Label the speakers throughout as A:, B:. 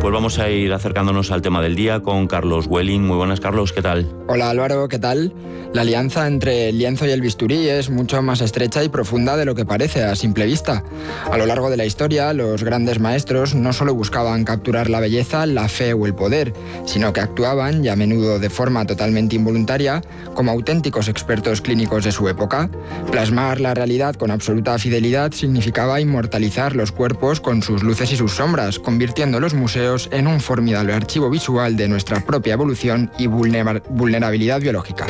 A: Pues vamos a ir acercándonos al tema del día con Carlos Welling. Muy buenas, Carlos, ¿qué tal?
B: Hola Álvaro, ¿qué tal? La alianza entre el lienzo y el bisturí es mucho más estrecha y profunda de lo que parece a simple vista. A lo largo de la historia, los grandes maestros no solo buscaban capturar la belleza, la fe o el poder, sino que actuaban, y a menudo de forma totalmente involuntaria, como auténticos expertos clínicos de su época. Plasmar la realidad con absoluta fidelidad significaba inmortalizar los cuerpos con sus luces y sus sombras, convirtiendo los museos en un formidable archivo visual de nuestra propia evolución y vulnerabilidad biológica.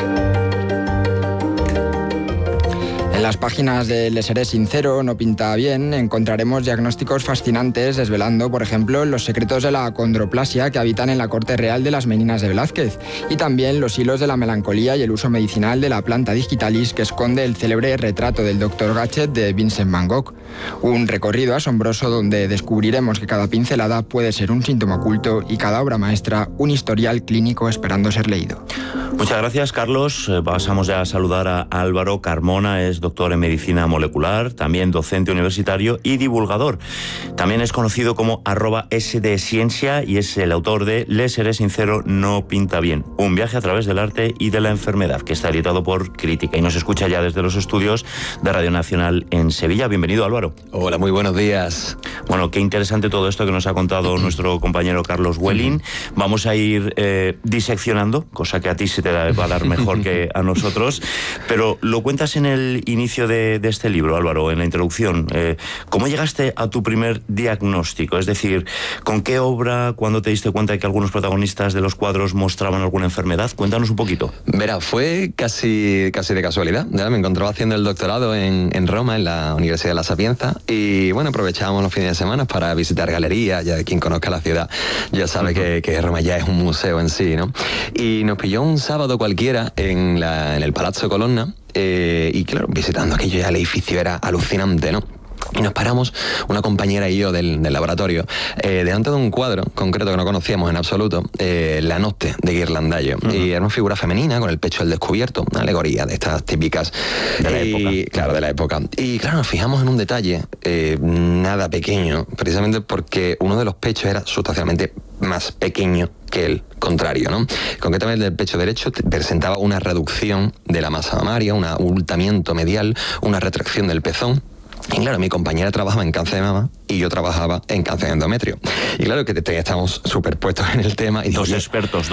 B: En las páginas de Le seré sincero, no pinta bien, encontraremos diagnósticos fascinantes desvelando, por ejemplo, los secretos de la acondroplasia que habitan en la corte real de las Meninas de Velázquez, y también los hilos de la melancolía y el uso medicinal de la planta digitalis que esconde el célebre retrato del Dr. Gachet de Vincent van Gogh. Un recorrido asombroso donde descubriremos que cada pincelada puede ser un síntoma oculto y cada obra maestra un historial clínico esperando ser leído.
A: Muchas gracias, Carlos. Pasamos ya a saludar a Álvaro Carmona, es doctor en medicina molecular, también docente universitario y divulgador. También es conocido como @sdciencia y es el autor de Le seré sincero, no pinta bien, un viaje a través del arte y de la enfermedad, que está editado por Crítica y nos escucha ya desde los estudios de Radio Nacional en Sevilla. Bienvenido, Álvaro.
C: Hola, muy buenos días.
A: Bueno, qué interesante todo esto que nos ha contado nuestro compañero Carlos Welling. Vamos a ir diseccionando, cosa que a ti se te va a dar mejor que a nosotros, pero lo cuentas en el inicio de este libro, Álvaro, en la introducción. ¿Cómo llegaste a tu primer diagnóstico? Es decir, ¿con qué obra, cuándo te diste cuenta de que algunos protagonistas de los cuadros mostraban alguna enfermedad? Cuéntanos un poquito.
C: Verá, fue casi de casualidad. Ya me encontraba haciendo el doctorado en Roma, en la Universidad de La Sapienza, y bueno, aprovechábamos los fines de semana para visitar galerías. Ya quien conozca la ciudad ya sabe que Roma ya es un museo en sí, ¿no? Y nos pilló un sábado cualquiera en el Palazzo Colonna, y claro, visitando aquello, ya el edificio era alucinante, ¿no? Y nos paramos, una compañera y yo del laboratorio, delante de un cuadro concreto que no conocíamos en absoluto, La Notte de Ghirlandaio. Y era una figura femenina con el pecho al descubierto, una alegoría de estas típicas
A: de la época.
C: Claro, de la época. Y claro, nos fijamos en un detalle nada pequeño, precisamente porque uno de los pechos era sustancialmente más pequeño que el contrario, ¿no? Concretamente el pecho derecho presentaba una reducción de la masa mamaria, un abultamiento medial, una retracción del pezón. Y claro, mi compañera trabajaba en cáncer de mama y yo trabajaba en cáncer de endometrio. Y claro que estamos superpuestos en el tema. Y
A: dos expertos.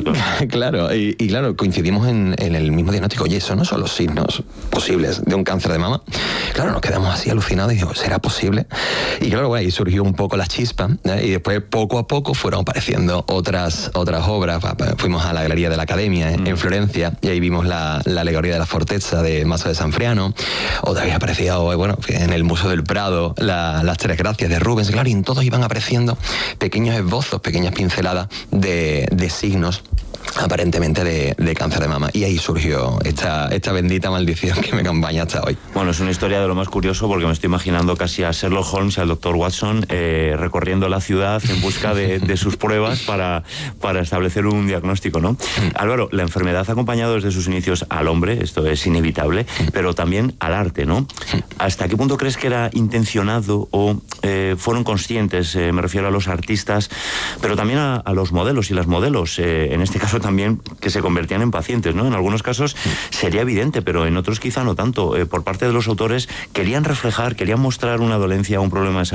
C: Claro, y claro, coincidimos en el mismo diagnóstico. Oye, ¿esos no son los signos posibles de un cáncer de mama? Claro, nos quedamos así alucinados y digo, ¿será posible? Y claro, bueno, ahí surgió un poco la chispa, y después poco a poco fueron apareciendo otras obras. Fuimos a la Galería de la Academia en Florencia y ahí vimos la alegoría de la Fortezza de Maso de Sanfriano. Otra vez apareció, bueno, en el Museo del Prado, las Tres Gracias de Rubens, claro, y en todos iban apareciendo pequeños esbozos, pequeñas pinceladas de signos aparentemente de cáncer de mama. Y ahí surgió esta bendita maldición que me acompaña hasta hoy.
A: Bueno, es una historia de lo más curioso porque me estoy imaginando casi a Sherlock Holmes y al Dr. Watson recorriendo la ciudad en busca de sus pruebas para establecer un diagnóstico, ¿no? Álvaro, la enfermedad ha acompañado desde sus inicios al hombre, esto es inevitable, pero también al arte, ¿no? ¿Hasta qué punto crees que era intencionado o fueron conscientes, me refiero a los artistas, pero también a los modelos y las modelos, en este caso también, que se convertían en pacientes, ¿no? En algunos casos sería evidente, pero en otros quizá no tanto. Por parte de los autores querían reflejar, querían mostrar una dolencia, un problema de salud